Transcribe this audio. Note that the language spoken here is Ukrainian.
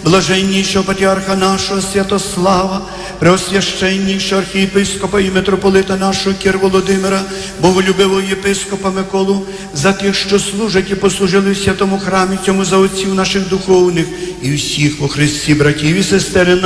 блаженнішого патріарха нашого Святослава, преосвященнішого архієпископа і митрополита нашого Кір Володимира, боголюбивого єпископа Миколу, за тих, що служать і послужили в святому храмі цьому, за отців наших духовних і всіх во Христі братів і сестер